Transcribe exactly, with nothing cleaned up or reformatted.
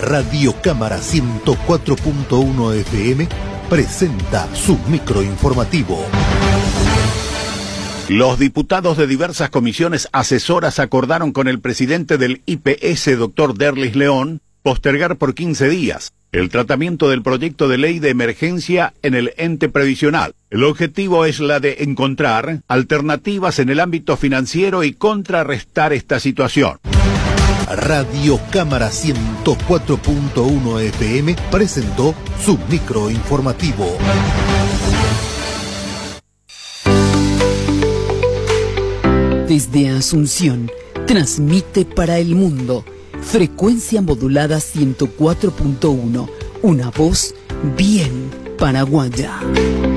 Radio Cámara ciento cuatro punto uno F M presenta su microinformativo. Los diputados de diversas comisiones asesoras acordaron con el presidente del I P S, doctor Derlis León, postergar por quince días el tratamiento del proyecto de ley de emergencia en el ente previsional. El objetivo es la de encontrar alternativas en el ámbito financiero y contrarrestar esta situación. Radio Cámara ciento cuatro punto uno F M presentó su microinformativo. Desde Asunción, transmite para el mundo. Frecuencia modulada ciento cuatro punto uno. Una voz bien paraguaya.